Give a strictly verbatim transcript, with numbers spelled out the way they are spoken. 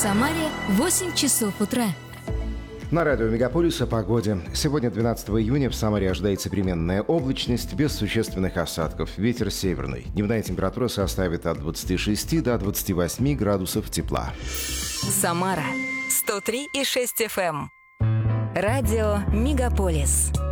Самаре восемь часов утра. На радио «Мегаполис» о погоде. Сегодня, двенадцатого июня, в Самаре ожидается переменная облачность без существенных осадков. Ветер северный. Дневная температура составит от двадцати шести до двадцати восьми градусов тепла. Самара сто три и шесть эф эм. Радио «Мегаполис».